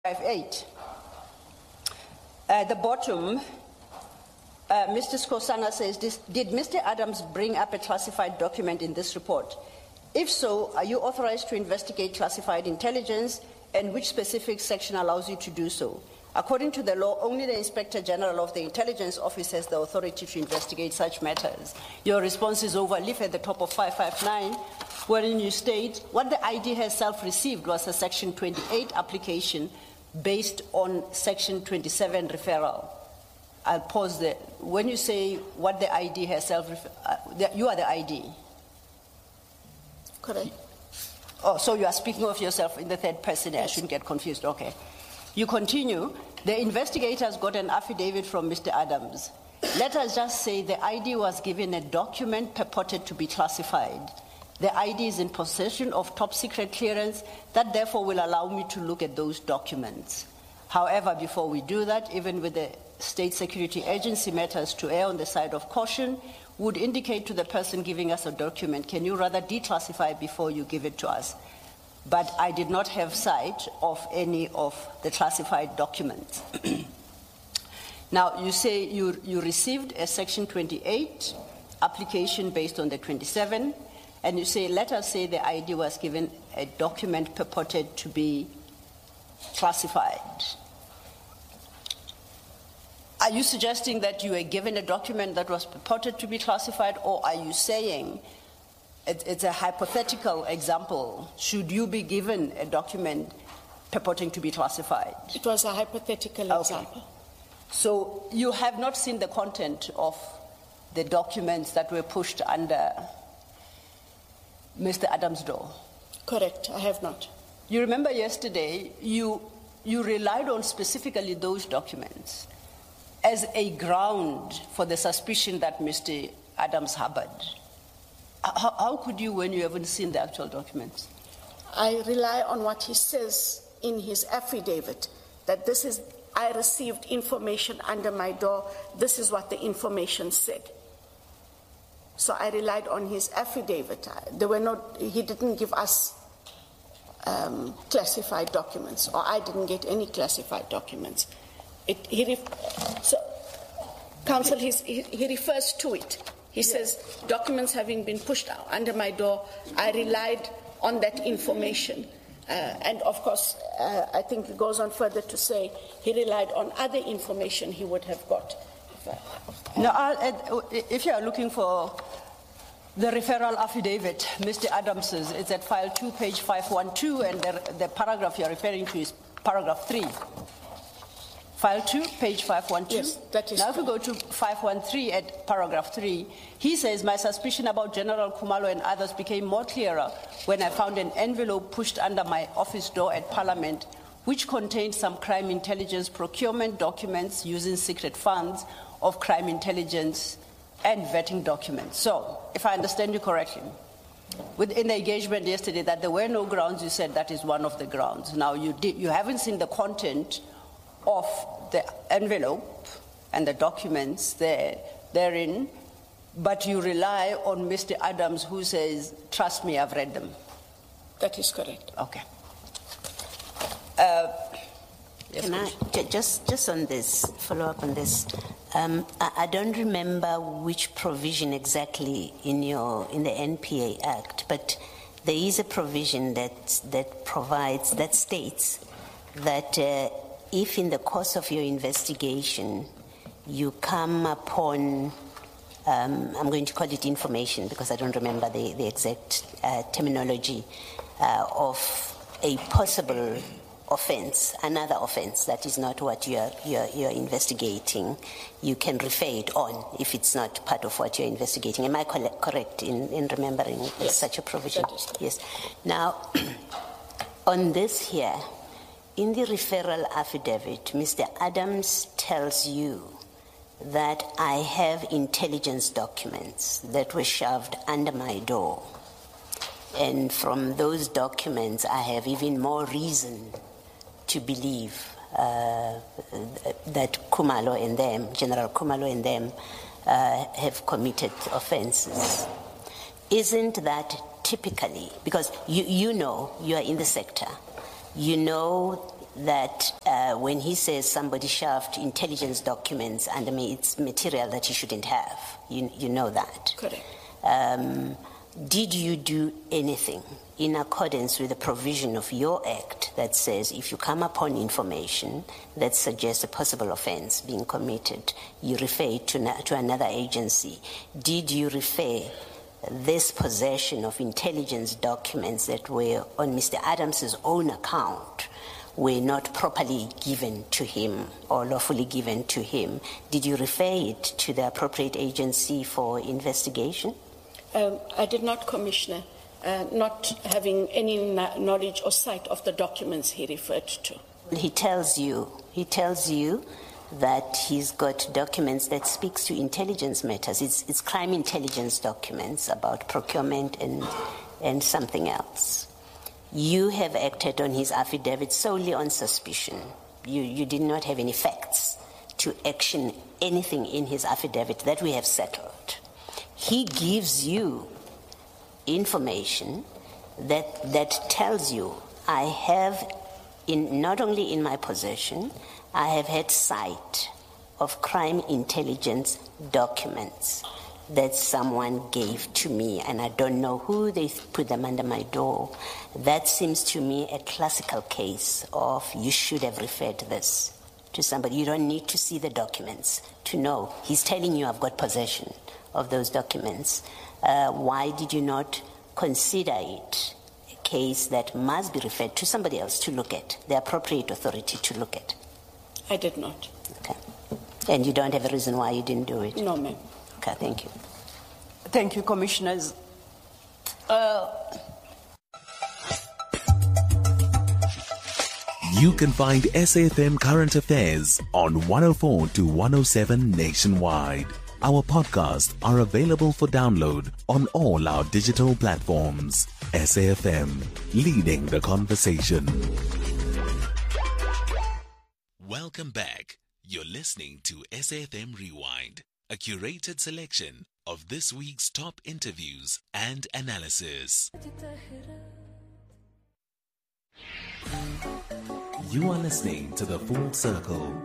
58. At the bottom, Mr. Skosana says, did Mr. Adams bring up a classified document in this report? If so, are you authorized to investigate classified intelligence, and which specific section allows you to do so? According to the law, only the Inspector General of the Intelligence Office has the authority to investigate such matters. Your response is overleaf at the top of 559, wherein you state, what the ID herself received was a Section 28 application based on Section 27 referral. I'll pause there. When you say what the ID herself, you are the ID. Correct. Oh, so you are speaking of yourself in the third person. Yes. I shouldn't get confused. Okay. You continue. The investigators got an affidavit from Mr. Adams. Let us just say the ID was given a document purported to be classified. The ID is in possession of top secret clearance. That therefore will allow me to look at those documents. However, before we do that, even with the State Security Agency matters to err on the side of caution, would indicate to the person giving us a document, can you rather declassify before you give it to us? But I did not have sight of any of the classified documents. Now, you say you received a Section 28 application based on the 27, and you say, let us say the ID was given a document purported to be classified. Are you suggesting that you were given a document that was purported to be classified, or are you saying it's a hypothetical example? Should you be given a document purporting to be classified? It was a hypothetical example. So you have not seen the content of the documents that were pushed under Mr. Adams' door? Correct, I have not. You remember yesterday, you relied on specifically those documents as a ground for the suspicion that Mr. Adams harbored. How could you when you haven't seen the actual documents? I rely on what he says in his affidavit, that this is, I received information under my door, this is what the information said. So I relied on his affidavit. He didn't give us classified documents, or I didn't get any classified documents. Counsel, he refers to it. He says, documents having been pushed under my door, I relied on that information. And of course, I think he goes on further to say he relied on other information he would have got. Now, if you are looking for the referral affidavit, Mr. Adams's, it's at file 2, page 512, and the paragraph you're referring to is paragraph 3. File 2, page 512. Yes, that is. Now, if we go to 513 at paragraph 3, he says, my suspicion about General Khumalo and others became more clearer when I found an envelope pushed under my office door at Parliament, which contained some crime intelligence procurement documents using secret funds of crime intelligence and vetting documents. So, if I understand you correctly, within the engagement yesterday that there were no grounds, you said that is one of the grounds. Now, you haven't seen the content of the envelope and the documents therein, but you rely on Mr. Adams, who says, trust me, I've read them. That is correct. Okay. Yes, can I just on this, follow up on this? I don't remember which provision exactly in the NPA Act, but there is a provision that states that if in the course of your investigation you come upon, I'm going to call it information because I don't remember the exact terminology, of a possible offense, another offense that is not what you're investigating, you can refer it on if it's not part of what you're investigating. Am I correct in remembering such a provision? Yes. Now, on this here, in the referral affidavit, Mr. Adams tells you that I have intelligence documents that were shoved under my door. And from those documents, I have even more reason to believe that Khumalo and them, General Khumalo and them, have committed offenses. Isn't that typically, because you know, you are in the sector, you know that when he says somebody shelved intelligence documents under me, it's material that he shouldn't have. You know that. Correct. Did you do anything in accordance with the provision of your act that says if you come upon information that suggests a possible offense being committed, you refer it to another agency? Did you refer this possession of intelligence documents that were on Mr. Adams's own account were not properly given to him or lawfully given to him? Did you refer it to the appropriate agency for investigation? I did not, Commissioner, not having any knowledge or sight of the documents he referred to. He tells you that he's got documents that speaks to intelligence matters. It's crime intelligence documents about procurement and something else. You have acted on his affidavit solely on suspicion. You did not have any facts to action anything in his affidavit that we have settled. He gives you information that tells you, I have, not only in my possession, I have had sight of crime intelligence documents that someone gave to me, and I don't know who they put them under my door. That seems to me a classical case of you should have referred this to somebody. You don't need to see the documents to know. He's telling you I've got possession of those documents. Why did you not consider it a case that must be referred to somebody else to look at, the appropriate authority to look at? I did not. Okay. And you don't have a reason why you didn't do it? No, ma'am. Okay, thank you. Thank you, Commissioners. You can find SAFM Current Affairs on 104 to 107 nationwide. Our podcasts are available for download on all our digital platforms. SAFM, leading the conversation. Welcome back. You're listening to SAFM Rewind, a curated selection of this week's top interviews and analysis. You are listening to The Full Circle.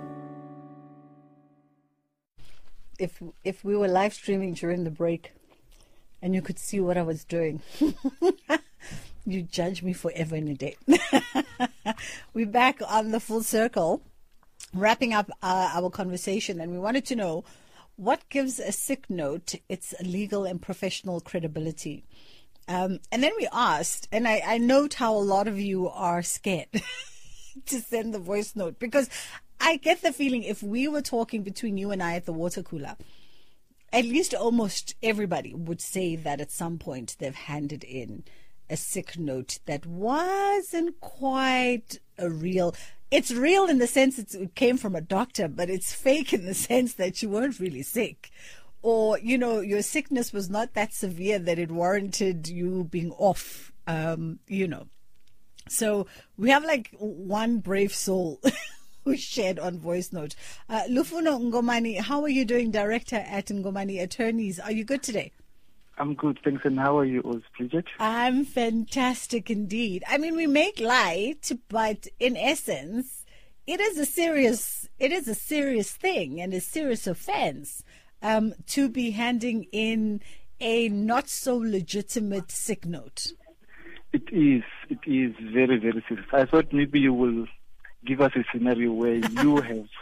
If we were live streaming during the break and you could see what I was doing, you'd judge me forever and a day. We're back on The Full Circle, wrapping up our conversation, and we wanted to know what gives a sick note its legal and professional credibility. And then we asked, and I note how a lot of you are scared to send the voice note, because I get the feeling if we were talking between you and I at the water cooler, at least almost everybody would say that at some point they've handed in a sick note that wasn't quite a real. It's real in the sense it came from a doctor, but it's fake in the sense that you weren't really sick. Or, you know, your sickness was not that severe that it warranted you being off, you know. So we have like one brave soul who shared on voice note. Lufuno Ngomani, how are you doing, Director at Ngomani Attorneys? Are you good today? I'm good, thanks. And how are you, Bridget? I'm fantastic indeed. I mean, we make light, but in essence, it is a serious thing and a serious offense to be handing in a not so legitimate sick note. It is very, very serious. I thought maybe you will give us a scenario where you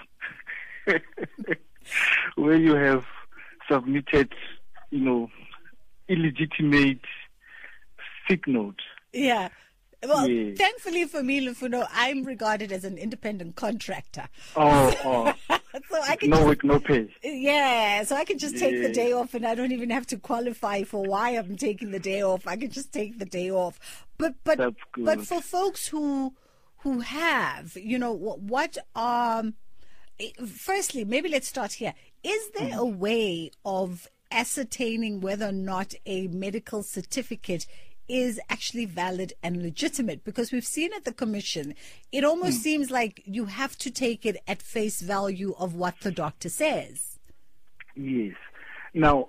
have submitted, you know, illegitimate sick note. Yeah. Well, yeah. Thankfully for me, Lufuno, I'm regarded as an independent contractor. Oh. So I can no work, no pay. Yeah, so I can just take the day off, and I don't even have to qualify for why I'm taking the day off. I can just take the day off. But That's good. But for folks who have, you know, what firstly, maybe let's start here. Is there a way of ascertaining whether or not a medical certificate is actually valid and legitimate? Because we've seen at the commission, it almost seems like you have to take it at face value of what the doctor says. Yes. Now,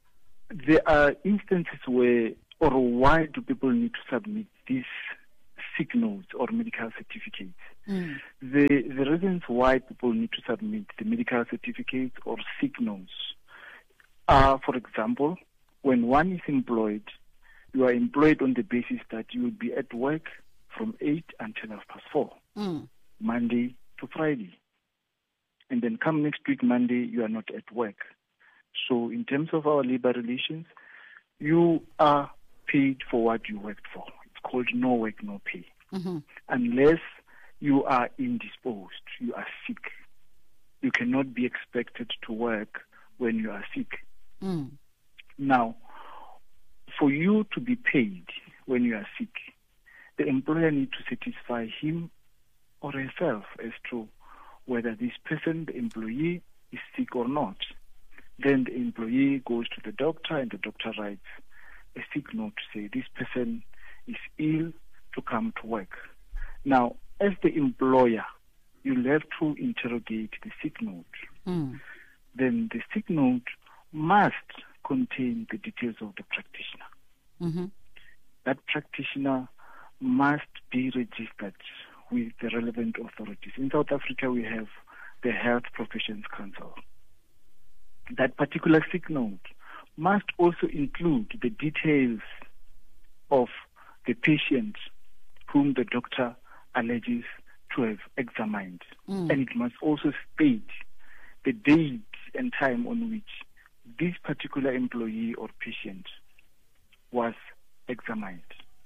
there are instances where, or why do people need to submit these sick notes or medical certificates. The reasons why people need to submit the medical certificates or sick notes are, for example, when one is employed, you are employed on the basis that you will be at work from 8 until 4:30, Monday to Friday. And then come next week, Monday, you are not at work. So in terms of our labor relations, you are paid for what you worked for. It's called no work, no pay. Unless you are indisposed, you are sick. You cannot be expected to work when you are sick. Now, for you to be paid when you are sick, the employer needs to satisfy him or herself as to whether this person, the employee, is sick or not. Then the employee goes to the doctor and the doctor writes a sick note to say this person is ill to come to work. Now, as the employer, you'll have to interrogate the sick note. Then the sick note must contain the details of the practitioner. That practitioner must be registered with the relevant authorities. In South Africa, we have the Health Professions Council. That particular sick note must also include the details of the patient whom the doctor alleges to have examined. And it must also state the date and time on which this particular employee or patient was examined.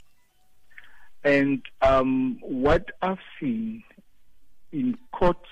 And what I've seen in courts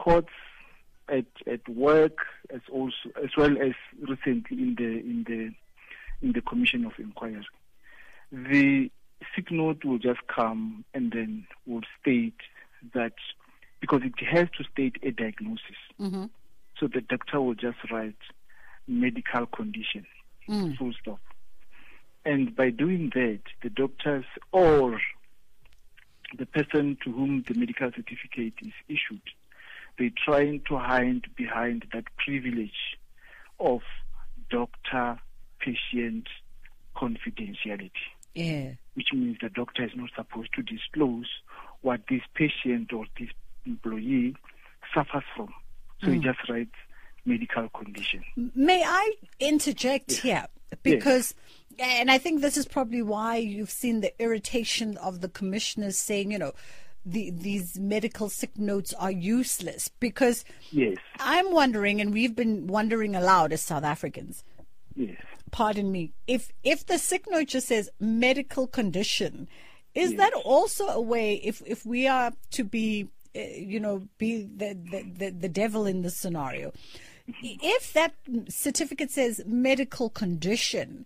at work, as well as recently in the Commission of Inquiry, the sick note will just come and then will state that, because it has to state a diagnosis. So the doctor will just write medical condition, full stop. And by doing that, the doctors or the person to whom the medical certificate is issued, they're trying to hide behind that privilege of doctor-patient confidentiality. Which means the doctor is not supposed to disclose what this patient or this employee suffers from. So he just writes medical condition. May I interject here? Because, and I think this is probably why you've seen the irritation of the commissioners saying, these medical sick notes are useless. Because I'm wondering, and we've been wondering aloud as South Africans, pardon me, if the sick note just says medical condition, is that also a way, if we are to be, be the devil in this scenario, if that certificate says medical condition,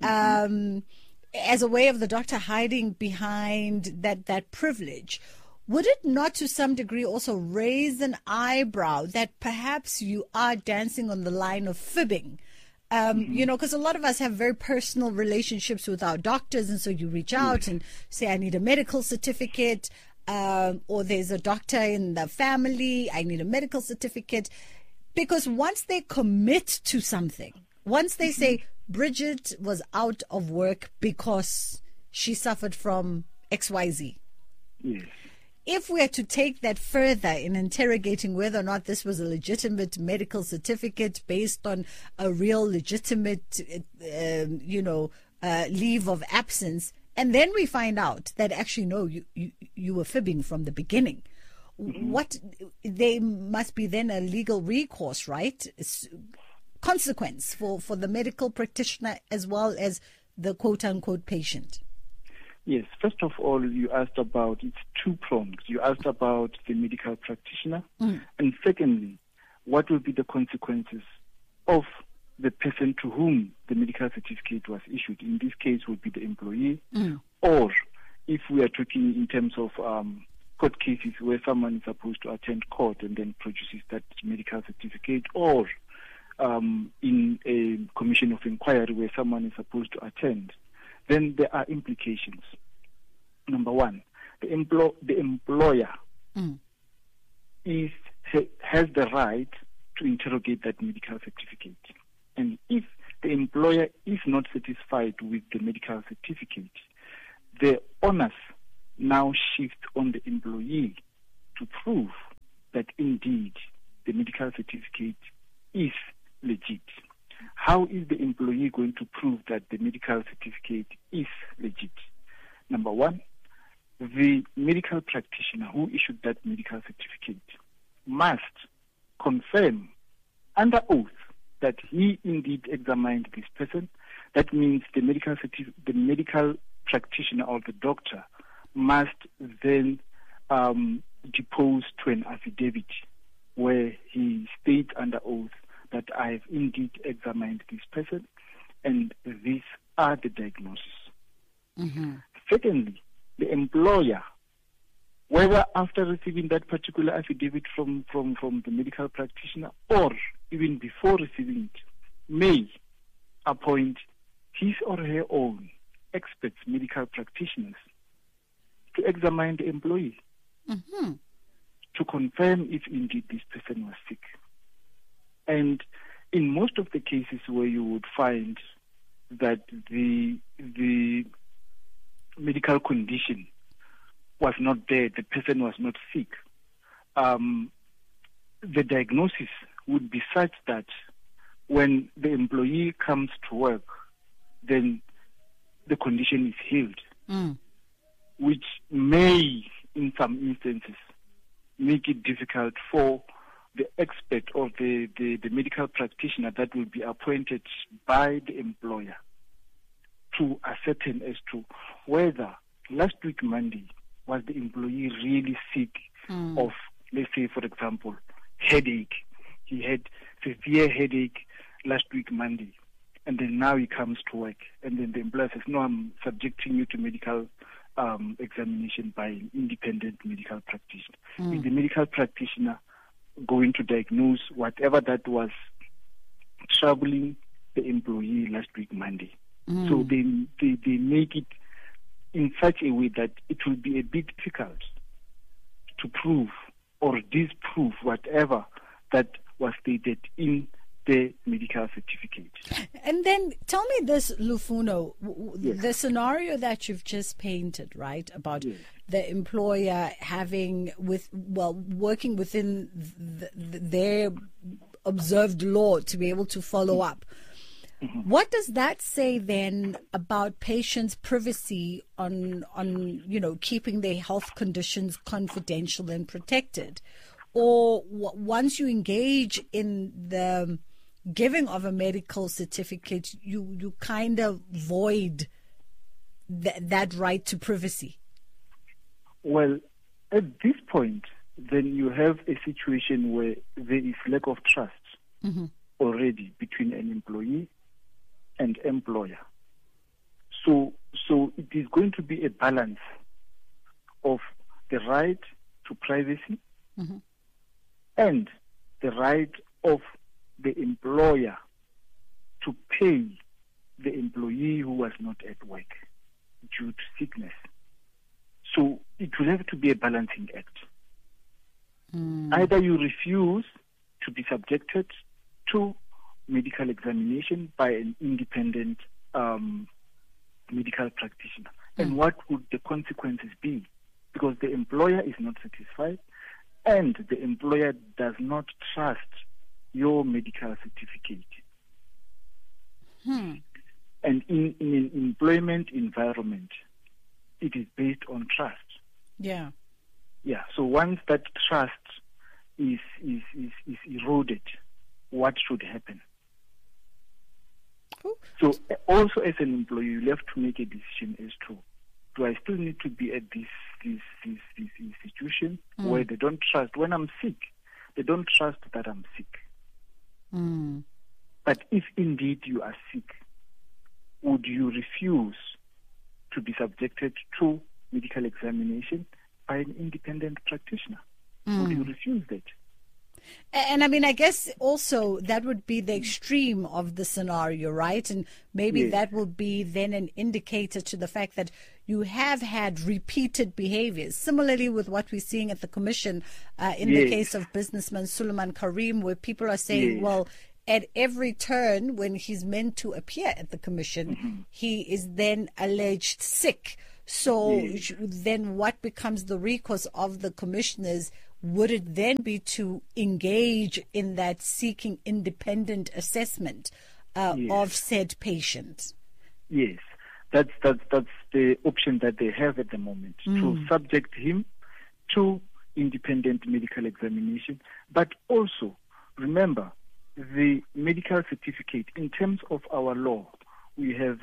as a way of the doctor hiding behind that privilege, would it not to some degree also raise an eyebrow that perhaps you are dancing on the line of fibbing? Because a lot of us have very personal relationships with our doctors, and so you reach out and say, I need a medical certificate, or there's a doctor in the family, I need a medical certificate. Because once they commit to something, once they say Bridget was out of work because she suffered from XYZ, if we are to take that further in interrogating whether or not this was a legitimate medical certificate based on a real legitimate, leave of absence, and then we find out that actually, no, you were fibbing from the beginning, what they must be then a legal recourse, right? Consequence for the medical practitioner as well as the quote-unquote patient. Yes, first of all, you asked about, it's two-pronged. You asked about the medical practitioner, and secondly, what will be the consequences of the person to whom the medical certificate was issued? In this case, would be the employee, or if we are talking in terms of court cases where someone is supposed to attend court and then produces that medical certificate, or in a commission of inquiry where someone is supposed to attend, then there are implications. Number one, the employer has the right to interrogate that medical certificate. And if the employer is not satisfied with the medical certificate, the onus now shifts on the employee to prove that indeed the medical certificate is legit. How is the employee going to prove that the medical certificate is legit? Number one, the medical practitioner who issued that medical certificate must confirm under oath that he indeed examined this person. That means the medical practitioner or the doctor must then depose to an affidavit where he states under oath that I have indeed examined this person and these are the diagnoses. Mm-hmm. Secondly, the employer, whether after receiving that particular affidavit from the medical practitioner or even before receiving it, may appoint his or her own experts, medical practitioners, to examine the employee, Mm-hmm. to confirm if indeed this person was sick. And in most of the cases where you would find that the medical condition was not there, the person was not sick, the diagnosis would be such that when the employee comes to work, then the condition is healed, which may, in some instances, make it difficult for the expert or the medical practitioner that will be appointed by the employer to ascertain as to whether last week Monday was the employee really sick of, let's say, for example, headache. He had severe headache last week Monday, and then now he comes to work, and then the employer says, no, I'm subjecting you to medical examination by an independent medical practitioner. Is the medical practitioner going to diagnose whatever that was troubling the employee last week Monday? So they make it in such a way that it will be a bit difficult to prove or disprove whatever that was stated in the medical certificate. And then tell me this, Lufuno, Yes. the scenario that you've just painted, right, about Yes. the employer having working within their observed law to be able to follow up. What does that say then about patients' privacy on keeping their health conditions confidential and protected? Or once you engage in the giving of a medical certificate, you kind of void that right to privacy? Well, at this point, then you have a situation where there is lack of trust already between an employee and employer. So it is going to be a balance of the right to privacy and the right of the employer to pay the employee who was not at work due to sickness. So it will have to be a balancing act. Either you refuse to be subjected to medical examination by an independent medical practitioner. And what would the consequences be? Because the employer is not satisfied and the employer does not trust your medical certificate. And in an employment environment, it is based on trust. Yeah. Yeah. So once that trust is eroded, what should happen? So also as an employee, you have to make a decision as to, do I still need to be at this institution where they don't trust, when I'm sick, they don't trust that I'm sick. But if indeed you are sick, would you refuse to be subjected to medical examination by an independent practitioner? Would you refuse that? And I mean, I guess also that would be the extreme of the scenario, right? And maybe Yes. that will be then an indicator to the fact that you have had repeated behaviors. Similarly with what we're seeing at the commission in the Yes. case of businessman Suleiman Karim, where people are saying, Yes. well, at every turn when he's meant to appear at the commission, he is then alleged sick. So then what becomes the recourse of the commissioners? Would it then be to engage in that seeking independent assessment of said patient? Yes, that's the option that they have at the moment, to subject him to independent medical examination. But also, remember, the medical certificate, in terms of our law, we have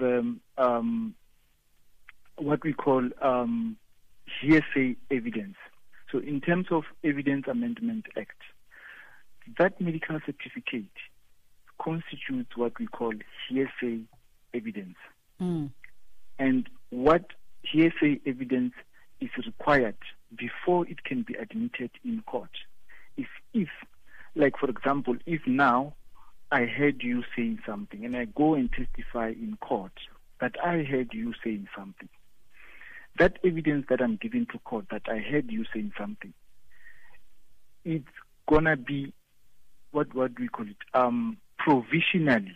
what we call hearsay evidence. So in terms of Evidence Amendment Act, that medical certificate constitutes what we call hearsay evidence. And what hearsay evidence is required before it can be admitted in court is if, like for example, if now I heard you saying something and I go and testify in court that I heard you saying something, that evidence that I'm giving to court that I heard you saying something, it's gonna be what we call it, provisionally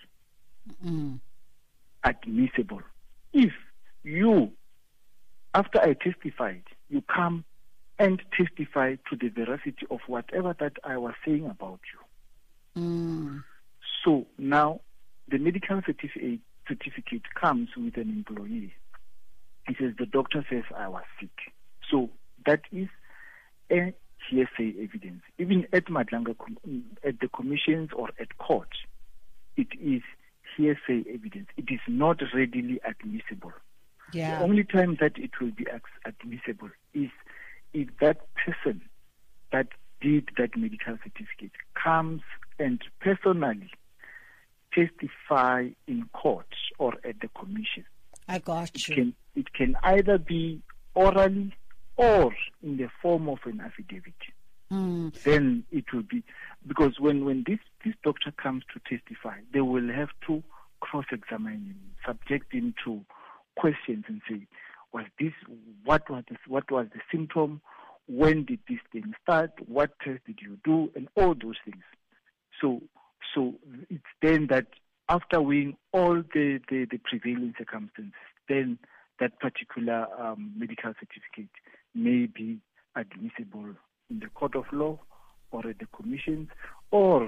admissible. If you, after I testified, you come and testify to the veracity of whatever that I was saying about you. So now the medical certificate comes with an employee. He says, the doctor says I was sick. So that is a hearsay evidence. Even at Madlanga, at the commissions or at court, it is hearsay evidence. It is not readily admissible. The only time that it will be admissible is if that person that did that medical certificate comes and personally testify in court or at the commission. I got you. It can either be orally or in the form of an affidavit. Then it will be, because when this doctor comes to testify, they will have to cross-examine him, subject him to questions and say, what was the symptom? When did this thing start? What test did you do? And all those things. So it's then that after weighing all the prevailing circumstances, then that particular medical certificate may be admissible in the court of law or at the commissions or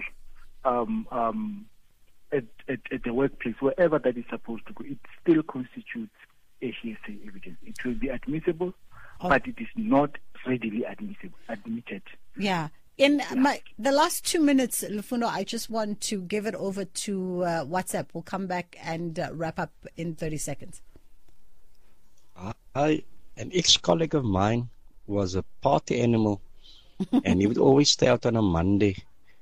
at the workplace, wherever that is supposed to go. It still constitutes a hearsay evidence. It will be admissible, but it is not readily admitted. Yeah. In the last 2 minutes, Lufuno, I just want to give it over to WhatsApp. We'll come back and wrap up in 30 seconds. An ex-colleague of mine was a party animal and he would always stay out on a Monday.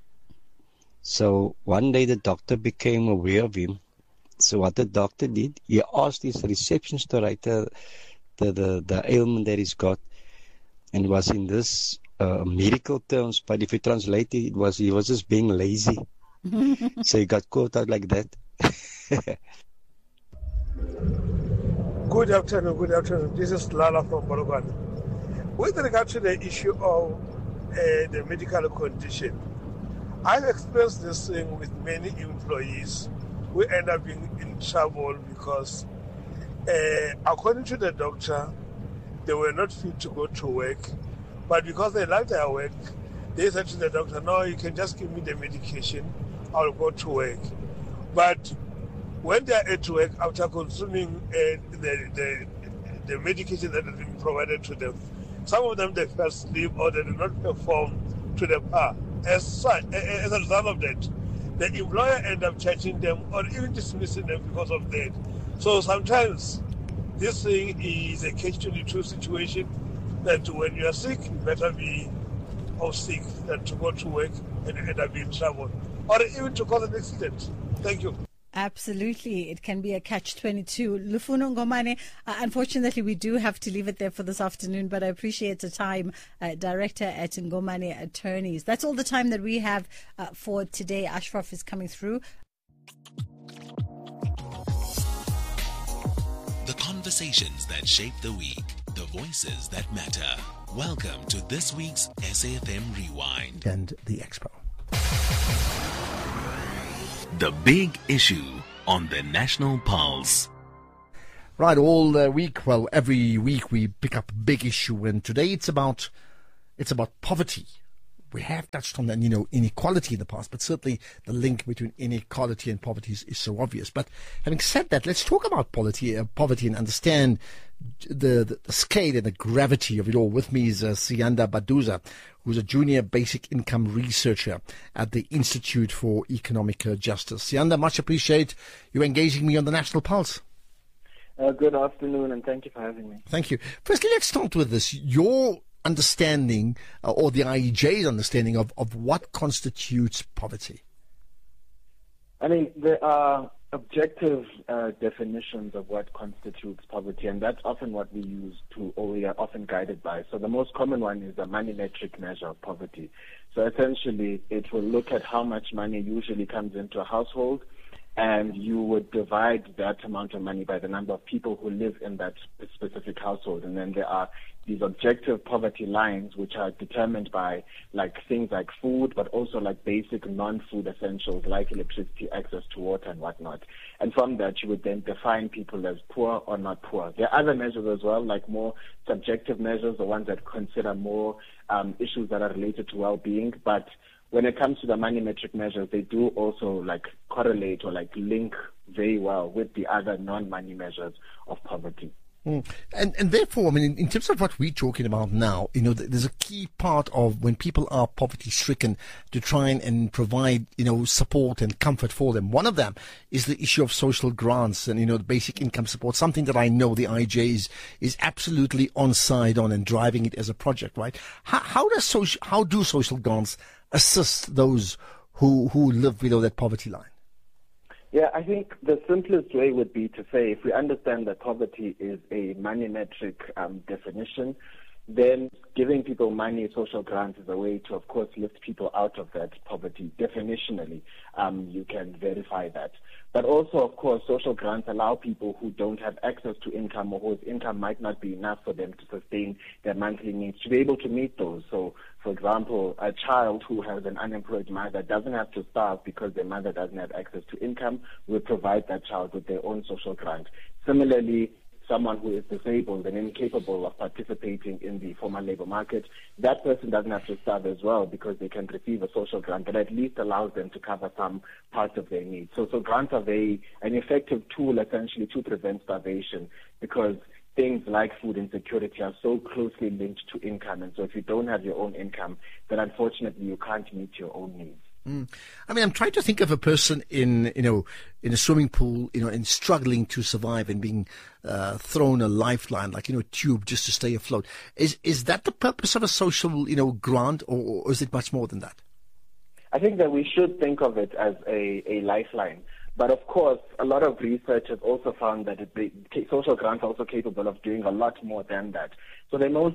So one day the doctor became aware of him. So what the doctor did, he asked his receptionist to write the ailment that he's got, and it was in this medical terms, but if you translate it, he was just being lazy. So he got caught out like that. Good afternoon. This is Lala from Bologan. With regard to the issue of the medical condition, I've experienced this thing with many employees who end up being in trouble because, according to the doctor, they were not fit to go to work, but because they like their work, they said to the doctor, no, you can just give me the medication, I'll go to work. But when they are at work, after consuming the medication that has been provided to them, some of them they fell asleep or they did not perform to the par. As a result of that, the employer end up charging them or even dismissing them because of that. So sometimes this thing is a catch-22 situation that when you are sick, you better be off sick than to go to work and end up in trouble or even to cause an accident. Thank you. Absolutely. It can be a catch-22. Lufuno Ngomane, unfortunately, we do have to leave it there for this afternoon, but I appreciate the time, Director at Ngomane Attorneys. That's all the time that we have for today. Ashraf is coming through. The conversations that shape the week, the voices that matter. Welcome to this week's SAFM Rewind. And the Expo. The big issue on the National Pulse. Right, all week, well, every week we pick up a big issue, and today it's about poverty. We have touched on that, inequality in the past, but certainly the link between inequality and poverty is so obvious. But having said that, let's talk about poverty and understand the scale and the gravity of it all. With me is Siyanda Baduza, who's a junior basic income researcher at the Institute for Economic Justice. Siyanda, much appreciate you engaging me on the National Pulse. Good afternoon, and thank you for having me. Thank you. Firstly, let's start with this. Your understanding, or the IEJ's understanding of what constitutes poverty. I mean, there are objective definitions of what constitutes poverty, and that's often what we use or we are often guided by. So the most common one is the money metric measure of poverty. So essentially, it will look at how much money usually comes into a household, and you would divide that amount of money by the number of people who live in that specific household. And then there are these objective poverty lines, which are determined by things like food, but also basic non-food essentials like electricity, access to water, and whatnot. And from that, you would then define people as poor or not poor. There are other measures as well, like more subjective measures, the ones that consider more issues that are related to well-being. But when it comes to the money metric measures, they do also correlate or link very well with the other non-money measures of poverty. And therefore, I mean, in terms of what we're talking about now, there's a key part of when people are poverty-stricken to try and provide, support and comfort for them. One of them is the issue of social grants and, the basic income support, something that I know the IJ is absolutely on side on and driving it as a project, right? How do social grants assist those who live below that poverty line? Yeah, I think the simplest way would be to say, if we understand that poverty is a money metric definition, then giving people money, social grants, is a way to, of course, lift people out of that poverty. Definitionally, you can verify that. But also, of course, social grants allow people who don't have access to income or whose income might not be enough for them to sustain their monthly needs to be able to meet those. So, for example, a child who has an unemployed mother doesn't have to starve because their mother doesn't have access to income. We'll provide that child with their own social grant. Similarly, someone who is disabled and incapable of participating in the formal labor market, that person doesn't have to starve as well because they can receive a social grant that at least allows them to cover some part of their needs. So grants are an effective tool essentially to prevent starvation, because things like food insecurity are so closely linked to income. And so if you don't have your own income, then unfortunately you can't meet your own needs. I mean, I'm trying to think of a person in a swimming pool, and struggling to survive and being thrown a lifeline, a tube just to stay afloat. Is that the purpose of a social, grant, or is it much more than that? I think that we should think of it as a lifeline. But of course, a lot of research has also found that social grants are also capable of doing a lot more than that. So the most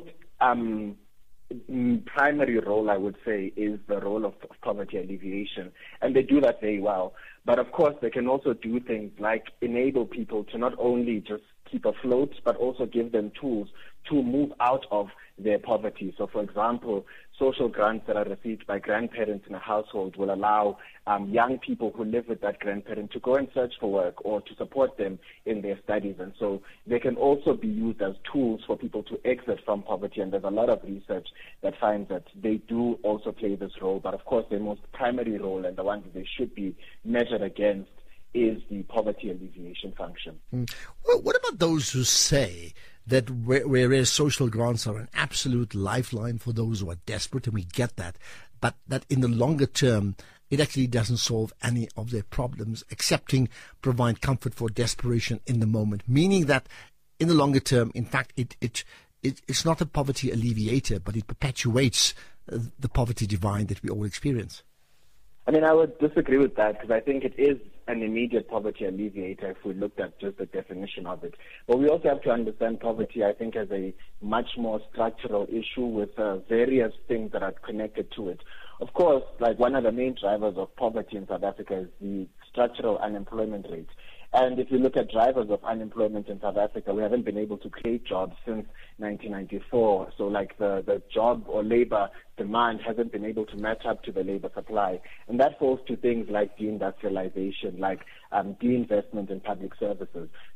primary role, I would say, is the role of poverty alleviation, and they do that very well. But of course, they can also do things like enable people to not only just keep afloat, but also give them tools to move out of their poverty. So, for example, social grants that are received by grandparents in a household will allow young people who live with that grandparent to go and search for work or to support them in their studies. And so they can also be used as tools for people to exit from poverty. And there's a lot of research that finds that they do also play this role. But of course, their most primary role, and the one that they should be measured against, is the poverty alleviation function. Well, what about those who say that whereas social grants are an absolute lifeline for those who are desperate, and we get that, but that in the longer term, it actually doesn't solve any of their problems, excepting provide comfort for desperation in the moment, meaning that in the longer term, in fact, it's not a poverty alleviator, but it perpetuates the poverty divide that we all experience? I mean, I would disagree with that, because I think it is an immediate poverty alleviator if we looked at just the definition of it. But we also have to understand poverty, I think, as a much more structural issue with various things that are connected to it. Of course, like one of the main drivers of poverty in South Africa is the structural unemployment rate. And if you look at drivers of unemployment in South Africa, we haven't been able to create jobs since 1994. So like the job or labor demand hasn't been able to match up to the labor supply. And that falls to things like deindustrialization, like deinvestment in public services.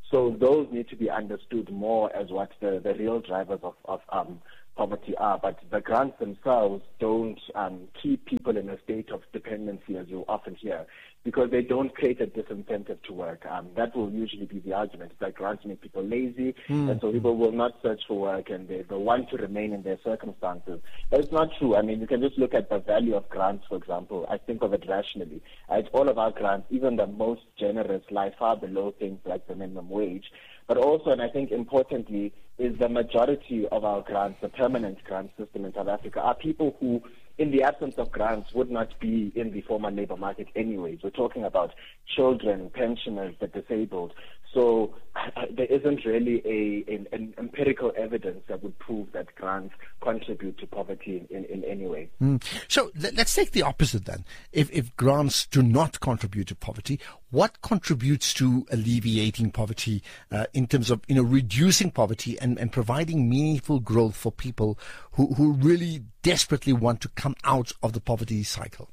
So those need to be understood more as what the real drivers of poverty are. But the grants themselves don't keep people in a state of dependency, as you often hear, because they don't create a disincentive to work. That will usually be the argument, that grants make people lazy, and so people will not search for work, and they want to remain in their circumstances. But it's not true. I mean, you can just look at the value of grants, for example. I think of it rationally. All of our grants, even the most generous, lie far below things like the minimum wage. But also, and I think importantly, is the majority of our grants, the permanent grant system in South Africa, are people who, in the absence of grants, would not be in the formal labor market anyways. We're talking about children, pensioners, the disabled. So there isn't really an empirical evidence that would prove that grants contribute to poverty in any way. So let's take the opposite then. If grants do not contribute to poverty, what contributes to alleviating poverty in terms of reducing poverty and providing meaningful growth for people who really desperately want to come out of the poverty cycle?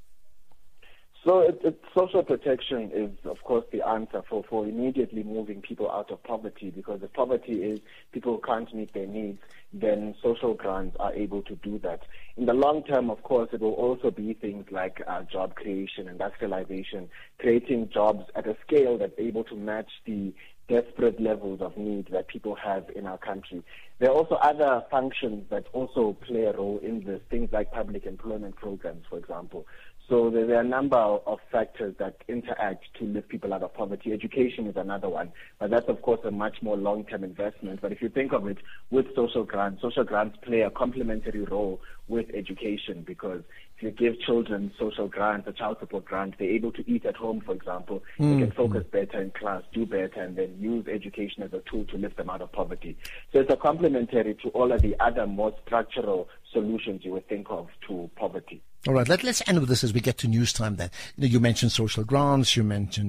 So social protection is, of course, the answer for immediately moving people out of poverty, because if poverty is people who can't meet their needs, then social grants are able to do that. In the long term, of course, it will also be things like job creation, industrialization, creating jobs at a scale that's able to match the desperate levels of need that people have in our country. There are also other functions that also play a role in this, things like public employment programs, for example. So there are a number of factors that interact to lift people out of poverty. Education is another one, but that's, of course, a much more long-term investment. But if you think of it with social grants play a complementary role with education, because if you give children social grants, a child support grant, they're able to eat at home, for example. They can focus better in class, do better, and then use education as a tool to lift them out of poverty. So it's a complementary to all of the other more structural solutions you would think of to poverty. All right, let's end with this as we get to news time then. You mentioned social grants, you mentioned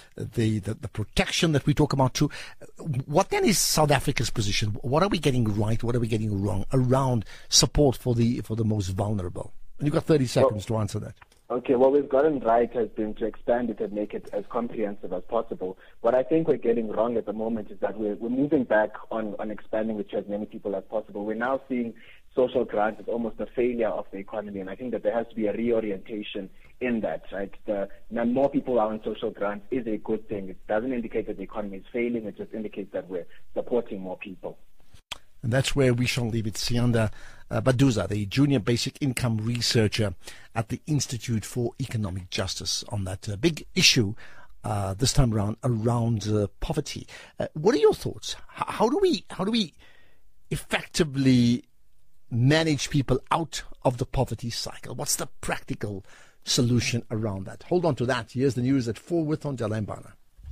the protection that we talk about too. What then is South Africa's position? What are we getting right? What are we getting wrong around support for the most vulnerable? And you've got 30 seconds to answer that. Okay, what we've gotten right has been to expand it and make it as comprehensive as possible. What I think we're getting wrong at the moment is that we're moving back on expanding it to as many people as possible. We're now seeing social grants as almost a failure of the economy, and I think that there has to be a reorientation in that, right? The more people are on social grants is a good thing. It doesn't indicate that the economy is failing, it just indicates that we're supporting more people. And that's where we shall leave it. Siyanda Baduza, the junior basic income researcher at the Institute for Economic Justice, on that big issue this time around poverty. What are your thoughts? How do we effectively manage people out of the poverty cycle? What's the practical solution around that? Hold on to that. Here's the news at 4 with Ondela Mbana.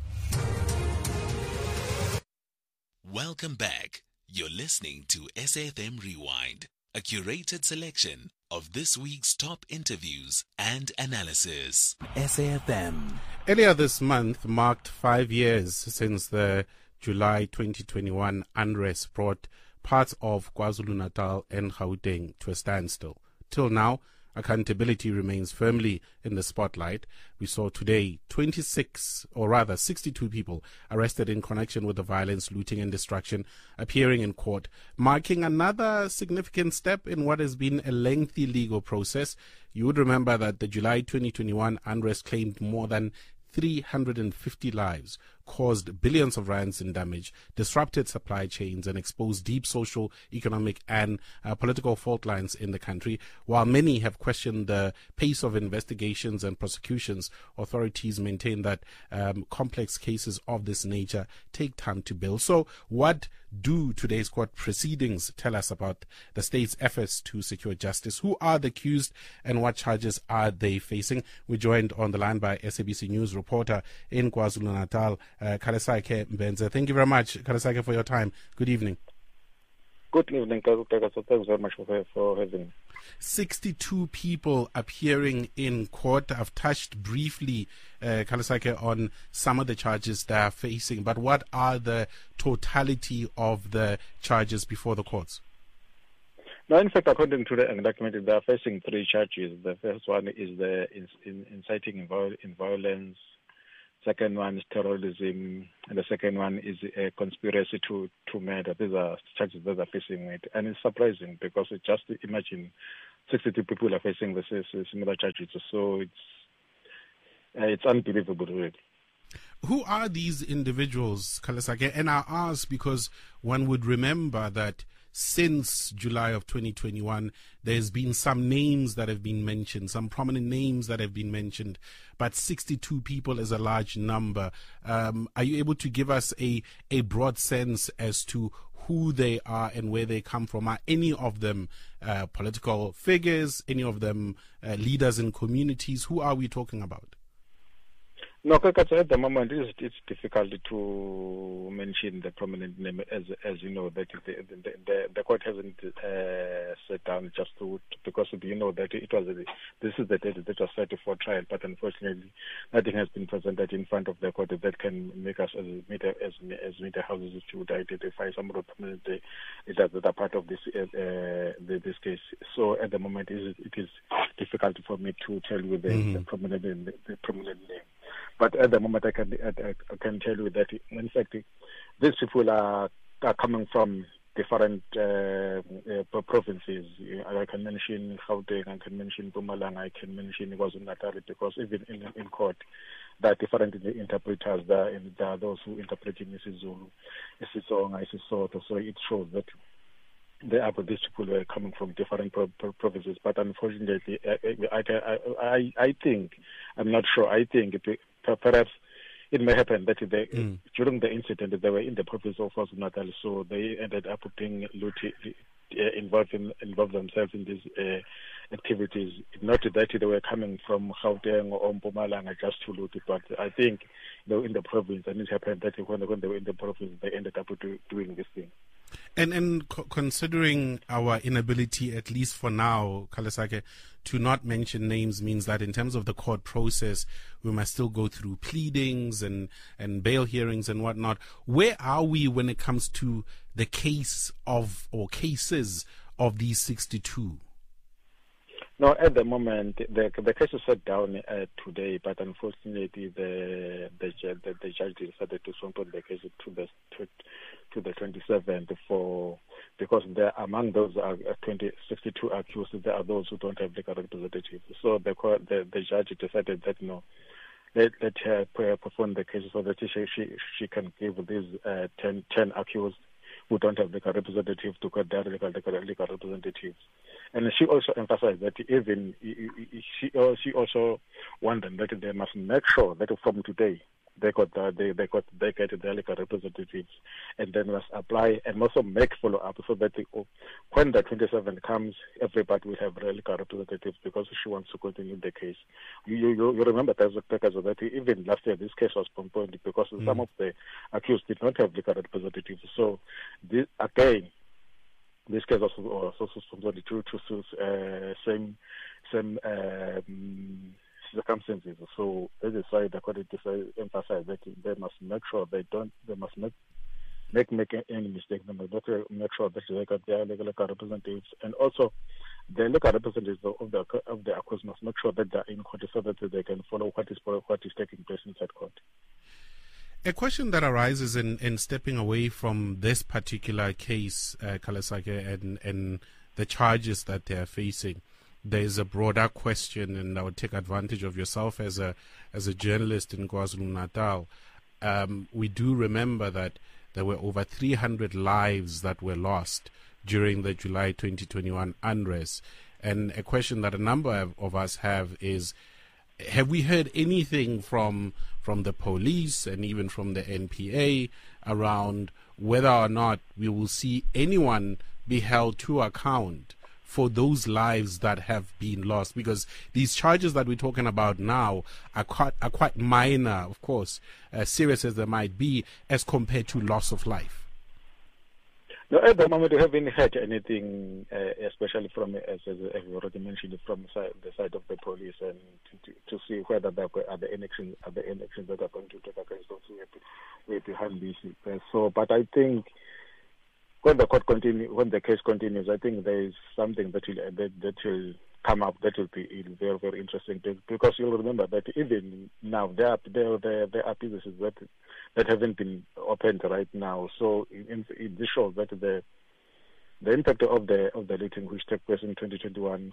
Welcome back. You're listening to SAFM Rewind, a curated selection of this week's top interviews and analysis. SAFM. Earlier this month marked 5 years since the July 2021 unrest brought parts of KwaZulu-Natal and Gauteng to a standstill. Till now, accountability remains firmly in the spotlight. We saw today 62 people arrested in connection with the violence, looting and destruction appearing in court, marking another significant step in what has been a lengthy legal process. You would remember that the July 2021 unrest claimed more than 350 lives, caused billions of rands in damage, disrupted supply chains, and exposed deep social, economic, and political fault lines in the country. While many have questioned the pace of investigations and prosecutions, authorities maintain that complex cases of this nature take time to build. So what do today's court proceedings tell us about the state's efforts to secure justice? Who are the accused and what charges are they facing? We're joined on the line by SABC News reporter in KwaZulu-Natal, Khalesakhe Mbenze. Thank you very much, Khalesakhe, for your time. Good evening. Good evening, Kazuteka. So thanks very much for having me. 62 people appearing in court. I've touched briefly, Khalesakhe, on some of the charges they are facing, but what are the totality of the charges before the courts? Now, in fact, according to the indictment, they are facing 3 charges. The first one is the inciting in violence. second one is terrorism, and the second one is a conspiracy to murder. These are charges that are facing it. And it's surprising because just imagine 62 people are facing the similar charges. So it's unbelievable, really. Who are these individuals, Kgalesake? And I ask because one would remember that since July of 2021, there's been some names that have been mentioned, some prominent names that have been mentioned, but 62 people is a large number. Are you able to give us a broad sense as to who they are and where they come from? Are any of them political figures, any of them leaders in communities? Who are we talking about? No, at the moment it's difficult to mention the prominent name, as you know, that the court hasn't sat down just because you know that this is the date that was set for trial, but unfortunately nothing has been presented in front of the court that can make us as media houses to identify some of the prominent leaders that are part of this case. So at the moment it is difficult for me to tell you the prominent name. But at the moment, I can tell you that, in fact, these people are coming from different provinces. I can mention Gauteng, I can mention Mpumalanga, I can mention KwaZulu-Natal, because even in court, there are different interpreters. There are those who interpret in isiZulu, isiXhosa, isiSotho. So it shows that these people were coming from different provinces. But unfortunately, I think, I'm not sure, I think perhaps it may happen that during the incident they were in the province of KwaZulu-Natal, so they ended up being involved themselves in these activities. Not that they were coming from Gauteng or Mpumalanga just to loot it, but I think they were in the province, and it happened that when they were in the province, they ended up doing this thing. And considering our inability, at least for now, Kgalesake, to not mention names means that in terms of the court process, we must still go through pleadings and bail hearings and whatnot. Where are we when it comes to the case of, or cases of these 62? No, at the moment, the case is set down today, but unfortunately, the judge decided to postpone the case to the 27th because among those 62 accused, there are those who don't have legal representatives. So the judge decided that no, let her perform the case so that she can give these 10 accused who don't have legal representatives to get their legal representatives. And she also emphasized that even she also wanted that they must make sure that from today they get their legal representatives, and then must apply and also make follow up so that when the 27th comes, everybody will have legal representatives because she wants to continue the case. You remember that even last year this case was postponed because some of the accused did not have legal representatives. So this case was also postponed due to same circumstances. So that is why the court emphasized that they must make sure they must not make any mistake. They must make sure that they got their legal representatives, and also the legal representatives of the accused must make sure that they are in court so that they can follow what is taking place inside court. A question that arises in stepping away from this particular case, Kgalesake, and the charges that they are facing, there is a broader question, and I would take advantage of yourself as a journalist in KwaZulu-Natal. We do remember that there were over 300 lives that were lost during the July 2021 unrest. And a question that a number of us have is, have we heard anything from the police and even from the NPA around whether or not we will see anyone be held to account for those lives that have been lost? Because these charges that we're talking about now are quite minor, of course, as serious as they might be, as compared to loss of life. No, at the moment we haven't heard anything, especially from, as you already mentioned, from the side of the police, and to see whether there are the elections that are going to take against those who are behind this. So, but I think when the case continues, I think there is something that will come up, that will be very, very interesting, because you'll remember that even now there are businesses that haven't been opened right now. So this shows that the impact of the looting which took place in 2021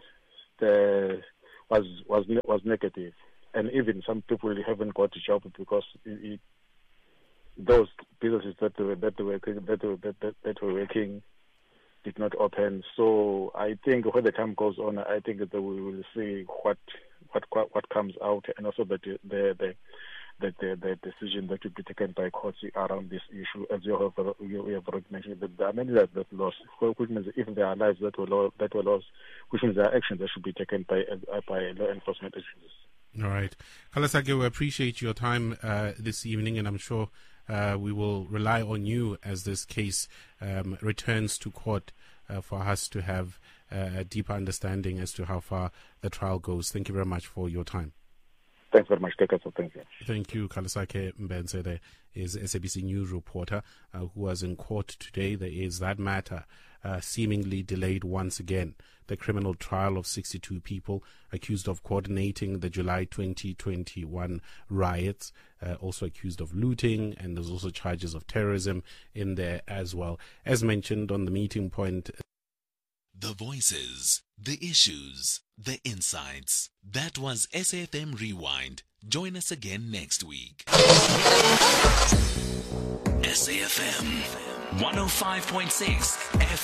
was negative, and even some people haven't got a job because those businesses that were working did not open. So I think when the time goes on, I think that we will see what comes out, and also that the decision that will be taken by courts around this issue, as you have already mentioned, that there are many lives that lost, which means if there are lives that were lost, which means there are actions that should be taken by law enforcement agencies. All right. Kalasake, we appreciate your time this evening, and I'm sure we will rely on you as this case returns to court for us to have a deeper understanding as to how far the trial goes. Thank you very much for your time. Thanks very much. Thank you. Thank you. Kalasake Mbenzede is SABC News reporter who was in court today. There is that matter seemingly delayed once again. The criminal trial of 62 people accused of coordinating the July 2021 riots, also accused of looting, and there's also charges of terrorism in there as well. As mentioned on the meeting point, the voices, the issues, the insights. That was SAFM Rewind. Join us again next week. SAFM 105.6 FM.